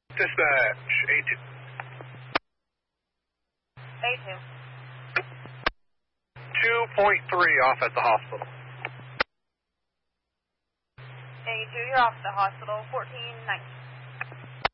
Dispatch, A2. A2. 2.3 off at the hospital. A2, you're off at the hospital, 1419.